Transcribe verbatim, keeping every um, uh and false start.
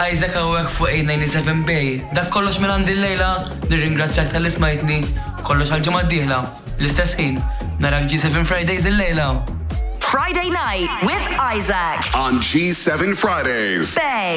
Isaac għawek fuq eight ninety-seven Bay. Dak kollox minn għandi l-lejla, nirringrazzjak tal-ismajtni, kollox għal-ġimgħa d-dieħla. L-istess ħin, narak G seven Fridays il-lejla. Friday night with Isaac on G seven Fridays. Bay.